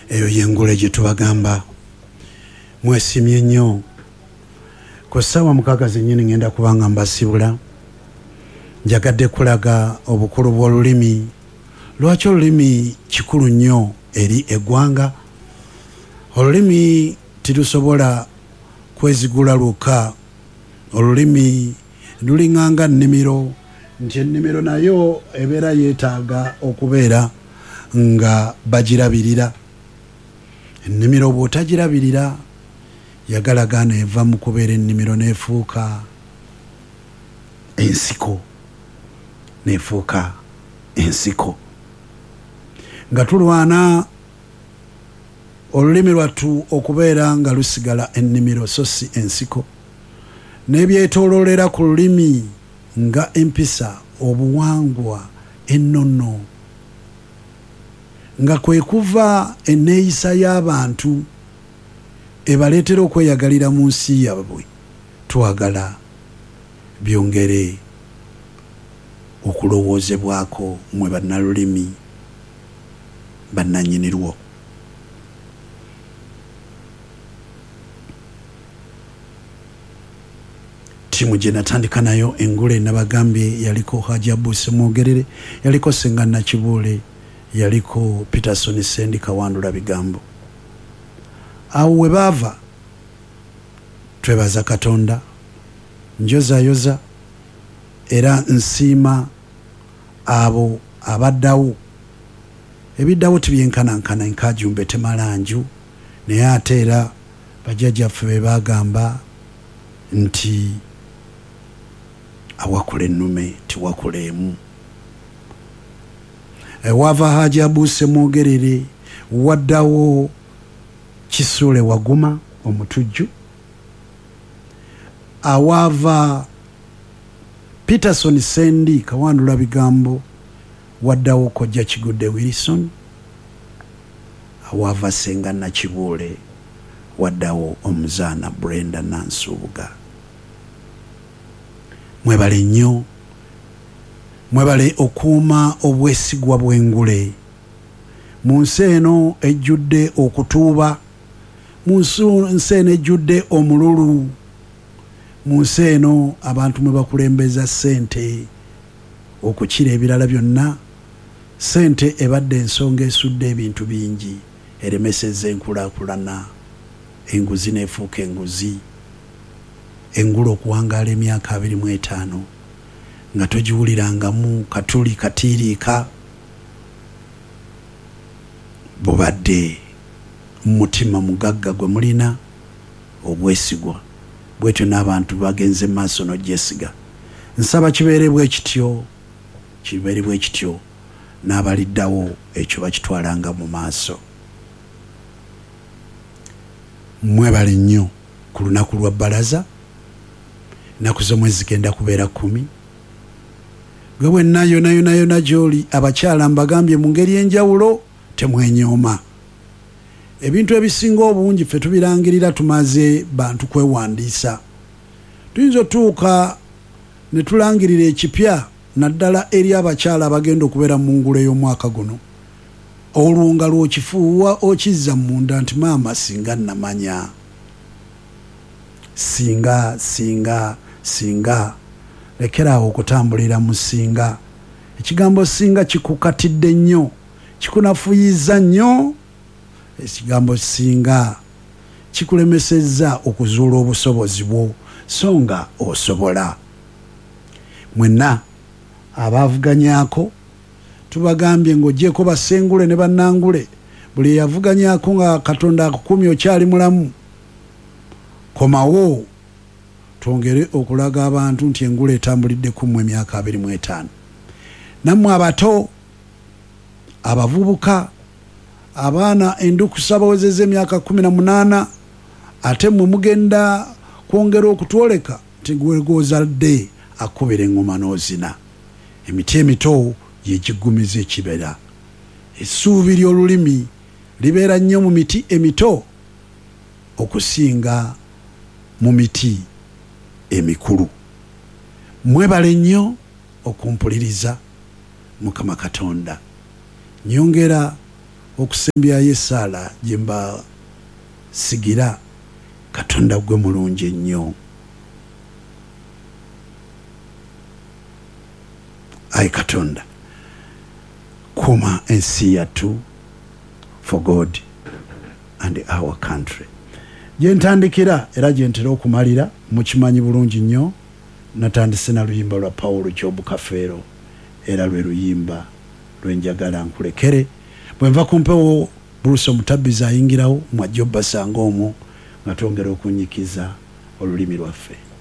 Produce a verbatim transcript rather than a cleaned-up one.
eyo yengule gye tubagamba. Mwesimye nnyo ku ssaawa mukaaga zennyini ngenda kubanga mbasibula. Njagadde kulaga obukulu bw'olulimi, lwaki olulimi kikulu nnyo eri eggwanga. Olulimi tirusobola kwezigula lwokka. Olulimi lulinganga nnimiro, nti ennimiro nayo ebeera yeetaaga okubeera nga bagirabirira. Ennimiro bw'otagirabirira yagalagaana eva mu kubeera ennimiro n'efuuka ensiko, n'efuuka ensiko. Nga tulwana olulimi lwattu okubeera nga lusigala ennimiro so si ensiko. N'ebyetooloolera ku lulimi nga empisa, obuwangwa, ennono, nga kwe kuva enneeyisa y'abantu ebaleetera okweyagalira mu nsi yabwe. Twagala byongere okulowoozebwako mwe bannalulimi bannannyinirwo. Ttiimu gye natandika nayo engule nabagambye yaliko Haji Abuuse Mwogerere, yaliko Ssenga Nakibuule, yaliko Peterson Sendi Kawandula Bigambo. Awo we baava twebaza Katonda, njozayoza era nsiima abo abaddawo. Ebiddawo tibyenkanankana, enkajumbe temala nju, naye ate era bajjajjaffe be bagamba nti awakula ennume tiwakula emu. Ewava Haji Abuuse Mwogerere waddawo Kisuule Waguma Omutujju. Awava Peterson Sendi Kawandula Bigambo waddawo Kojja Kigudde Wilson. Awava Ssenga Nakibuule waddawo Omuzaana Brenda Nansubuga. Mwebale nnyo, mwebale okuuma obwesigwa bw'engule. Mu nsi eno ejjudde okutuuba, mu nsi eno ejjudde omululu, mu nsi eno abantu mwe bakulembeza ssente okukira ebirala byonna. Ssente ebadde ensonga esudde ebintu bingi, eremesezza enkulaakulana, enguzi n'efuuka enguzi. Engule okuwangaala emyaka abiri mu etaano nga togiwulirangamu katuli katiiriika. Bubadde mutima mugagga gwe mulina obwesigwa, bwetyo n'abantu bagenze maaso n'ogyesiga. Nsaba kibeere bwe kityo, kibeere bwe kityo n'abaliddawo ekyo bakitwalanga mu maaso. Mwebale nnyo ku lunaku lwa bbalaza. Ennaku z'omwezi zigenda kubeera kkumi. Gwe bwenna yona yona yona gy'oli abakyala mbagambye mu ngeri enjawulo temwenyooma. Ebintu ebisinga obungi ffe tubirangirira tumaze bantu kwewandiisa. Tuyinza otuuka ne tulangirira ekipya naddala eri abakyala abagenda okubeera mu ngule y'omwaka guno. Olwo nga lw'okifuuwa okizza munda nti maama singa namanya. Singa singa singa lekeraawo okutambulira mu singa. Ekigambo singa kikukatidde nnyo, kikunafuyiza nnyo. Ekigambo singa kikulemesezza okuzuula obusobozi bwo so nga osobola. Mwenna abaavuganyaako tubagambye ng'oggyeko bassengule ne bannangule, buli eyavuganyaako nga Katonda akukumye okyali mulamu, komawo twongere okulaga abantu nti engule etambulidde kummwe emyaka abiri mu etaano. Nammwe abato, abavubuka, abaana endukusa bawezezza emyaka kumi na munaana, ate mmwe mugenda kwongera okutwoleka nti gwegozadde akubira eŋŋoma n'ozina. Emiti emito yegiggumiza ekibera. Essuubi ly'olulimi libeera nnyo mu miti emito okusinga mu miti emikulu. Mwebale nnyo okumpuliriza. Mukama Katonda nyongera okusembyayo essaala gye mba sigira. Katonda gwe mulungi ennyo. Ayi Katonda kuuma ensi yattu for God and our country. Gye ntandikira era gye ntera okumalira mukimanyi bulungi nnyo. Natandise na luyimba lwa Paulo Job Kafeero era lwe luyimba lwenjagala nkulekere. Bwe nva ku mpewo Bruce Omutabbizi ayingirawo mwajja obbasanga omwo nga twongera okunyikiza olulimi lwaffe.